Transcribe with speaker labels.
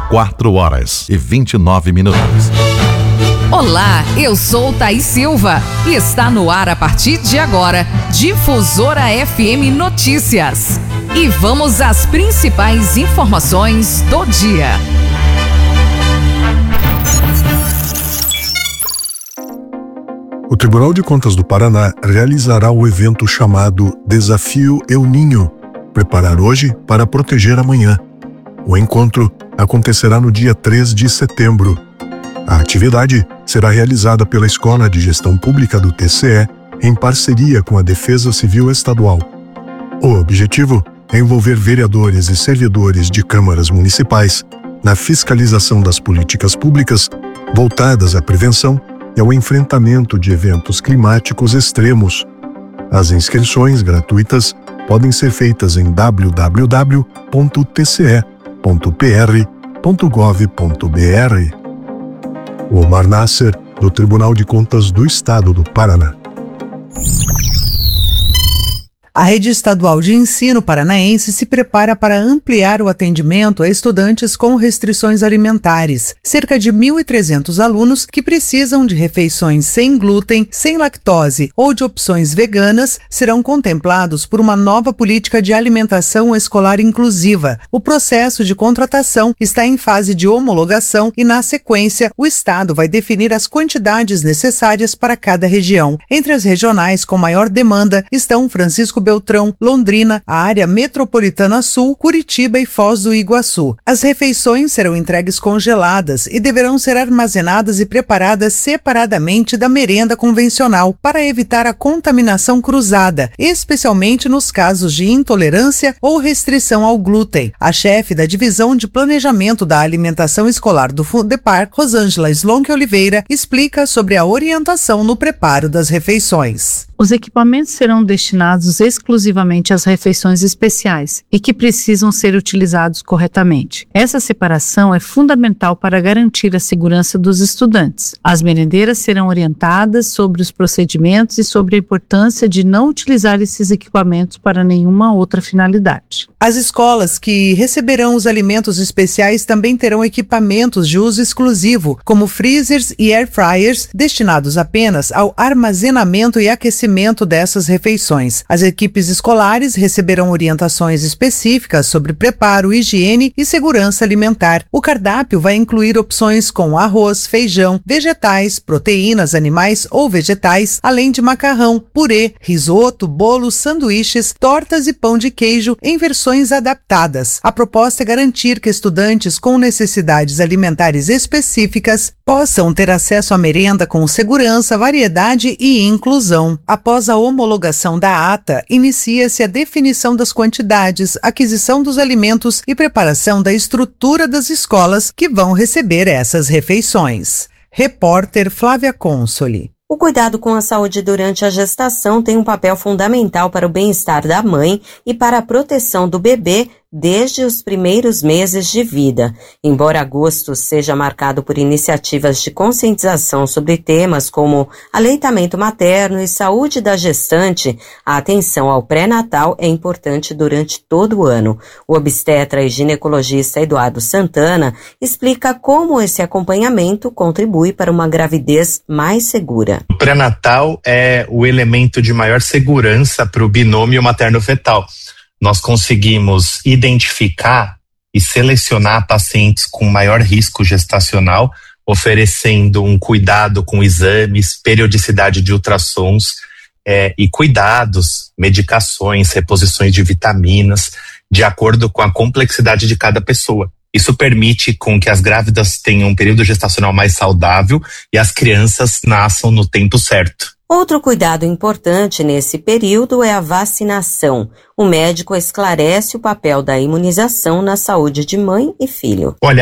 Speaker 1: 4h29.
Speaker 2: Olá, eu sou Thaís Silva e está no ar a partir de agora, Difusora FM Notícias. E vamos às principais informações do dia.
Speaker 3: O Tribunal de Contas do Paraná realizará o evento chamado Desafio El Niño, Preparar hoje para proteger amanhã. O encontro acontecerá no dia 3 de setembro. A atividade será realizada pela Escola de Gestão Pública do TCE em parceria com a Defesa Civil Estadual. O objetivo é envolver vereadores e servidores de câmaras municipais na fiscalização das políticas públicas voltadas à prevenção e ao enfrentamento de eventos climáticos extremos. As inscrições gratuitas podem ser feitas em www.tce.pr.gov.br. Omar Nasser, do Tribunal de Contas do Estado do Paraná.
Speaker 4: A Rede Estadual de Ensino Paranaense se prepara para ampliar o atendimento a estudantes com restrições alimentares. Cerca de 1.300 alunos que precisam de refeições sem glúten, sem lactose ou de opções veganas serão contemplados por uma nova política de alimentação escolar inclusiva. O processo de contratação está em fase de homologação e, na sequência, o Estado vai definir as quantidades necessárias para cada região. Entre as regionais com maior demanda estão Francisco Beltrão, Londrina, a área metropolitana sul, Curitiba e Foz do Iguaçu. As refeições serão entregues congeladas e deverão ser armazenadas e preparadas separadamente da merenda convencional para evitar a contaminação cruzada, especialmente nos casos de intolerância ou restrição ao glúten. A chefe da Divisão de Planejamento da Alimentação Escolar do Fundepar, Rosângela Slonk Oliveira, explica sobre a orientação no preparo das refeições.
Speaker 5: Os equipamentos serão destinados exclusivamente às refeições especiais e que precisam ser utilizados corretamente. Essa separação é fundamental para garantir a segurança dos estudantes. As merendeiras serão orientadas sobre os procedimentos e sobre a importância de não utilizar esses equipamentos para nenhuma outra finalidade.
Speaker 4: As escolas que receberão os alimentos especiais também terão equipamentos de uso exclusivo, como freezers e air fryers, destinados apenas ao armazenamento e aquecimento dessas refeições. As equipes escolares receberão orientações específicas sobre preparo, higiene e segurança alimentar. O cardápio vai incluir opções com arroz, feijão, vegetais, proteínas animais ou vegetais, além de macarrão, purê, risoto, bolos, sanduíches, tortas e pão de queijo em versões adaptadas. A proposta é garantir que estudantes com necessidades alimentares específicas possam ter acesso à merenda com segurança, variedade e inclusão. Após a homologação da ata, inicia-se a definição das quantidades, aquisição dos alimentos e preparação da estrutura das escolas que vão receber essas refeições. Repórter Flávia Consoli.
Speaker 6: O cuidado com a saúde durante a gestação tem um papel fundamental para o bem-estar da mãe e para a proteção do bebê desde os primeiros meses de vida. Embora agosto seja marcado por iniciativas de conscientização sobre temas como aleitamento materno e saúde da gestante, a atenção ao pré-natal é importante durante todo o ano. O obstetra e ginecologista Eduardo Santana explica como esse acompanhamento contribui para uma gravidez mais segura.
Speaker 7: O pré-natal é o elemento de maior segurança para o binômio materno-fetal. Nós conseguimos identificar e selecionar pacientes com maior risco gestacional, oferecendo um cuidado com exames, periodicidade de ultrassons e cuidados, medicações, reposições de vitaminas, de acordo com a complexidade de cada pessoa. Isso permite com que as grávidas tenham um período gestacional mais saudável e as crianças nasçam no tempo certo.
Speaker 6: Outro cuidado importante nesse período é a vacinação. O médico esclarece o papel da imunização na saúde de mãe e filho.
Speaker 7: Olha,